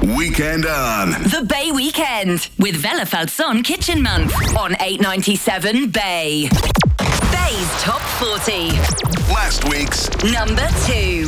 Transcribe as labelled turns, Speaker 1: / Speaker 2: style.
Speaker 1: Weekend on.
Speaker 2: The Bay Weekend with Vella Falzon Kitchen Month on 897 Bay. Bay's Top 40.
Speaker 1: Last week's
Speaker 2: Number 2.